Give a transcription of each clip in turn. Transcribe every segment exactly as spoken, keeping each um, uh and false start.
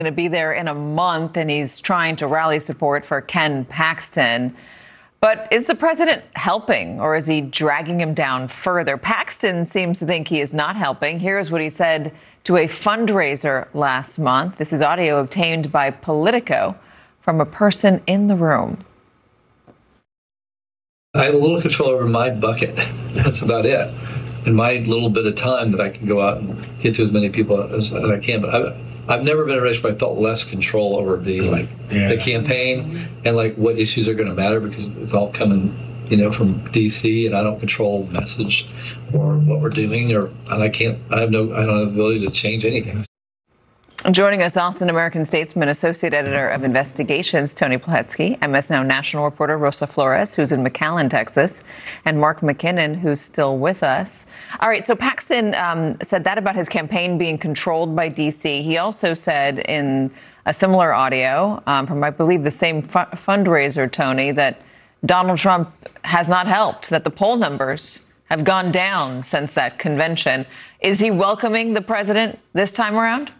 Going to be there in a month, and he's trying to rally support for Ken Paxton. But is the president helping, or is he dragging him down further? Paxton seems to think he is not helping. Here's what he said to a fundraiser last month. This is audio obtained by Politico from a person in the room. I have a little control over my bucket. That's about it. And my little bit of time that I can go out and get to as many people as, as I can. But I've, I've never been in a race where I felt less control over the like yeah. the campaign and like what issues are going to matter, because it's all coming, you know, from D C, and I don't control message or what we're doing, or and I can't. I have no. I don't have the ability to change anything. Joining us, Austin American Statesman Associate Editor of Investigations, Tony Plahetsky, M S Now national reporter Rosa Flores, who's in McAllen, Texas, and Mark McKinnon, who's still with us. All right, so Paxton um, said that about his campaign being controlled by D C. He also said in a similar audio um, from, I believe, the same fu- fundraiser, Tony, that Donald Trump has not helped, that the poll numbers have gone down since that convention. Is he welcoming the president this time around?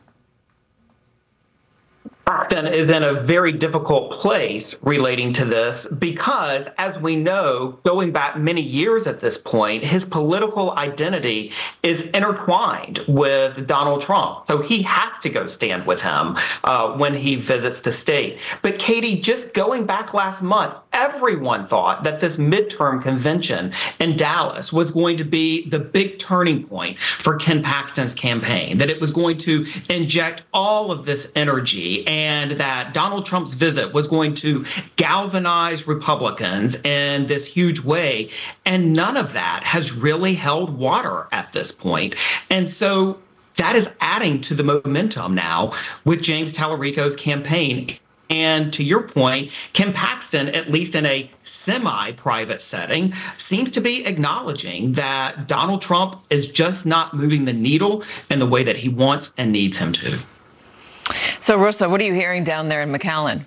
Paxton is in a very difficult place relating to this because, as we know, going back many years at this point, his political identity is intertwined with Donald Trump. So he has to go stand with him uh, when he visits the state. But Katie, just going back last month, everyone thought that this midterm convention in Dallas was going to be the big turning point for Ken Paxton's campaign, that it was going to inject all of this energy, and that Donald Trump's visit was going to galvanize Republicans in this huge way. And none of that has really held water at this point. And so that is adding to the momentum now with James Tallarico's campaign. And to your point, Ken Paxton, at least in a semi-private setting, seems to be acknowledging that Donald Trump is just not moving the needle in the way that he wants and needs him to. So, Rosa, what are you hearing down there in McAllen?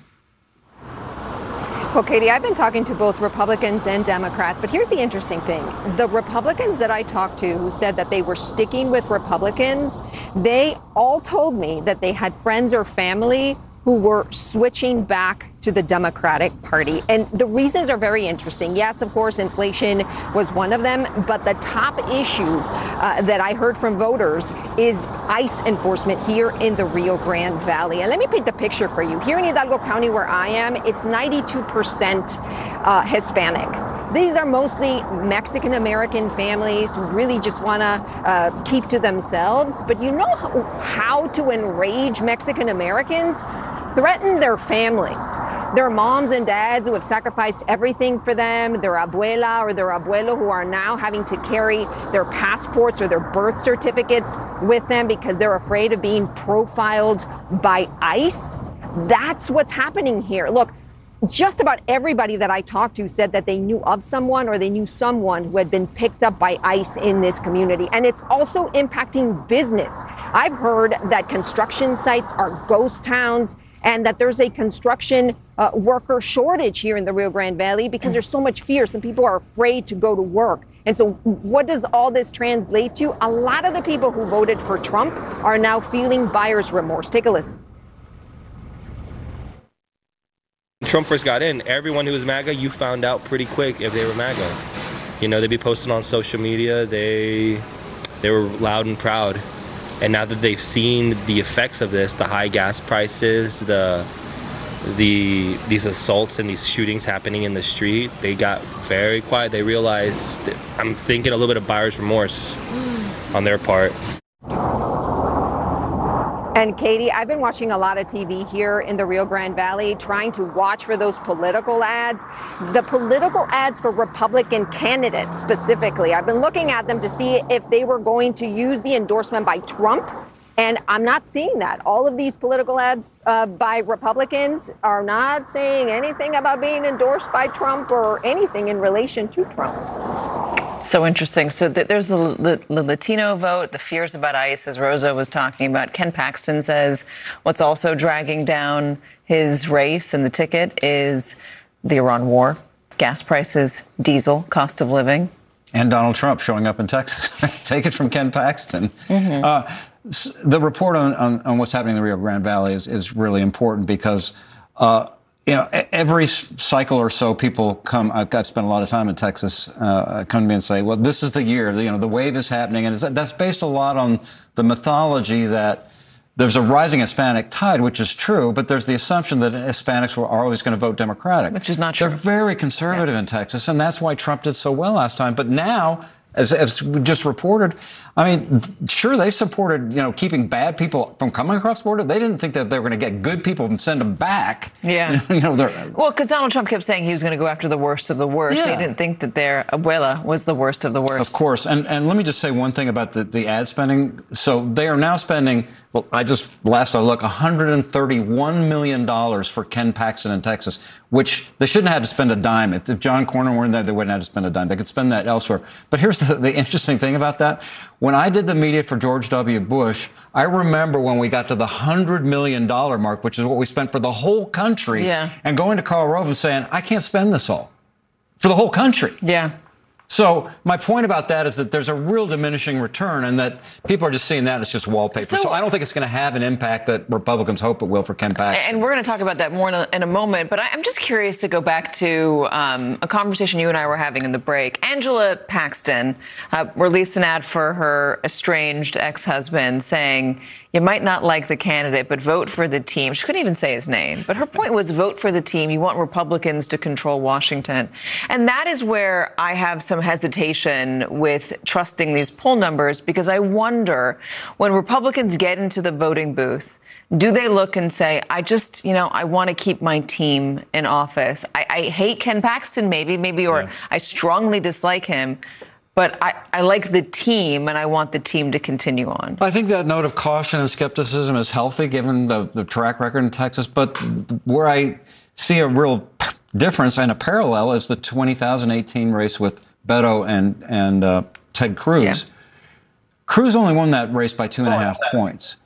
Well, Katie, I've been talking to both Republicans and Democrats, but here's the interesting thing. The Republicans that I talked to who said that they were sticking with Republicans, they all told me that they had friends or family who were switching back to the Democratic Party. And the reasons are very interesting. Yes, of course, inflation was one of them, but the top issue uh, that I heard from voters is ICE enforcement here in the Rio Grande Valley. And let me paint the picture for you. Here in Hidalgo County, where I am, it's ninety-two percent uh, Hispanic. These are mostly Mexican-American families who really just want to uh, keep to themselves. But you know how, how to enrage Mexican-Americans? Threaten their families, their moms and dads who have sacrificed everything for them, their abuela or their abuelo who are now having to carry their passports or their birth certificates with them because they're afraid of being profiled by ICE. That's what's happening here. Look, just about everybody that I talked to said that they knew of someone or they knew someone who had been picked up by ICE in this community. And it's also impacting business. I've heard that construction sites are ghost towns, and that there's a construction uh, worker shortage here in the Rio Grande Valley because there's so much fear. Some people are afraid to go to work. And so what does all this translate to? A lot of the people who voted for Trump are now feeling buyer's remorse. Take a listen. When Trump first got in, everyone who was MAGA, you found out pretty quick if they were MAGA. You know, they'd be posting on social media. They, they were loud and proud. And now that they've seen the effects of this, the high gas prices, the the these assaults and these shootings happening in the street, they got very quiet. They realized, that I'm thinking a little bit of buyer's remorse on their part. And Katie, I've been watching a lot of T V here in the Rio Grande Valley, trying to watch for those political ads, the political ads for Republican candidates specifically. I've been looking at them to see if they were going to use the endorsement by Trump. And I'm not seeing that. All of these political ads uh, by Republicans are not saying anything about being endorsed by Trump or anything in relation to Trump. So interesting. So th- there's the, the, the Latino vote, the fears about ICE, as Rosa was talking about. Ken Paxton says what's also dragging down his race and the ticket is the Iran war, gas prices, diesel, cost of living. And Donald Trump showing up in Texas. Take it from Ken Paxton. Mm-hmm. Uh, the report on, on, on what's happening in the Rio Grande Valley is, is really important because, uh, you know, every cycle or so, people come. I've got to spend a lot of time in Texas. Uh, come to me and say, "Well, this is the year. You know, the wave is happening," and it's, that's based a lot on the mythology that there's a rising Hispanic tide, which is true, but there's the assumption that Hispanics are always going to vote Democratic, which is not true. They're very conservative yeah. in Texas, and that's why Trump did so well last time. But now, as, as we just reported, I mean, sure, they supported, you know, keeping bad people from coming across the border. They didn't think that they were going to get good people and send them back. Yeah. You know, they're, well, because Donald Trump kept saying he was going to go after the worst of the worst. Yeah. They didn't think that their abuela was the worst of the worst. Of course. And and let me just say one thing about the, the ad spending. So they are now spending, well, I just, last I looked, one hundred thirty-one million dollars for Ken Paxton in Texas, which they shouldn't have had to spend a dime. If, if John Cornyn were in there, they wouldn't have to spend a dime. They could spend that elsewhere. But here's the, the interesting thing about that. When I did the media for George W. Bush, I remember when we got to the one hundred million dollars mark, which is what we spent for the whole country, yeah. and going to Karl Rove and saying, I can't spend this all for the whole country. Yeah. So my point about that is that there's a real diminishing return and that people are just seeing that as just wallpaper. So, so I don't think it's going to have an impact that Republicans hope it will for Ken Paxton. And we're going to talk about that more in a, in a moment. But I'm just curious to go back to um, a conversation you and I were having in the break. Angela Paxton uh, released an ad for her estranged ex-husband saying, you might not like the candidate, but vote for the team. She couldn't even say his name. But her point was vote for the team. You want Republicans to control Washington. And that is where I have some hesitation with trusting these poll numbers, because I wonder when Republicans get into the voting booth, do they look and say, I just, you know, I want to keep my team in office. I, I hate Ken Paxton, maybe, maybe, or yeah. I strongly dislike him. But I, I like the team, and I want the team to continue on. I think that note of caution and skepticism is healthy, given the, the track record in Texas. But where I see a real difference and a parallel is the two thousand eighteen race with Beto and, and uh, Ted Cruz. Yeah. Cruz only won that race by two and a half points.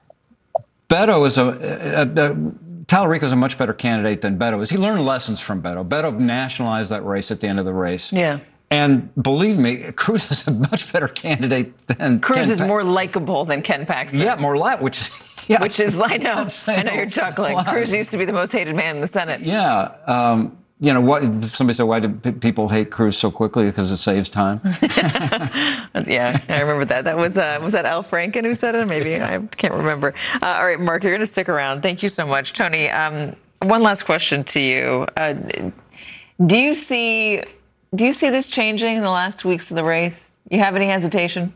Beto is a, a, a Tallarico is a much better candidate than Beto is. He learned lessons from Beto. Beto nationalized that race at the end of the race. Yeah. And believe me, Cruz is a much better candidate than Cruz Ken is pa- more likable than Ken Paxton. Yeah, more like, which is, yeah. Which is, I know, I know you're chuckling. Cruz used to be the most hated man in the Senate. Yeah. Um, you know, what, somebody said, why do p- people hate Cruz so quickly? Because it saves time. Yeah, I remember that. That was, uh, was that Al Franken who said it? Maybe, I can't remember. Uh, all right, Mark, you're going to stick around. Thank you so much. Tony, um, one last question to you. Uh, do you see... Do you see this changing in the last weeks of the race? You have any hesitation?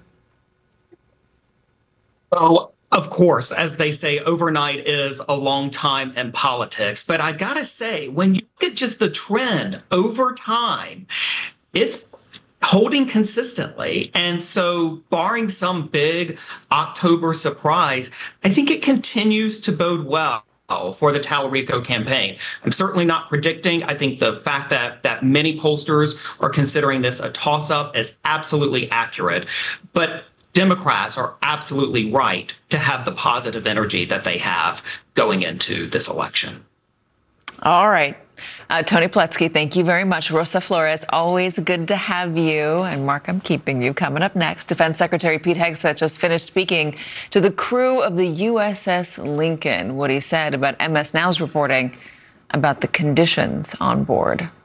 Oh, of course, as they say, overnight is a long time in politics. But I gotta say, when you look at just the trend over time, it's holding consistently. And so barring some big October surprise, I think it continues to bode well for the Tallarico campaign. I'm certainly not predicting. I think the fact that that many pollsters are considering this a toss-up is absolutely accurate. But Democrats are absolutely right to have the positive energy that they have going into this election. All right. Uh, Tony Paletzki, thank you very much. Rosa Flores, always good to have you. And Mark, I'm keeping you. Coming up next, Defense Secretary Pete Hegseth just finished speaking to the crew of the U S S Lincoln. What he said about M S Now's reporting about the conditions on board.